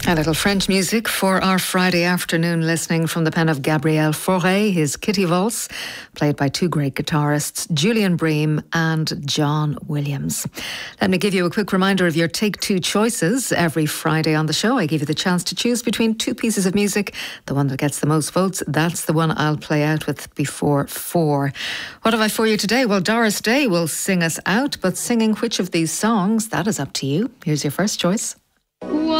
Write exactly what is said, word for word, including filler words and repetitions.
A little French music for our Friday afternoon listening from the pen of Gabriel Fauré, his Kitty Valse, played by two great guitarists, Julian Bream and John Williams. Let me give you a quick reminder of your Take Two choices. Every Friday on the show, I give you the chance to choose between two pieces of music. The one that gets the most votes, that's the one I'll play out with before four. What have I for you today? Well, Doris Day will sing us out, but singing which of these songs, that is up to you. Here's your first choice.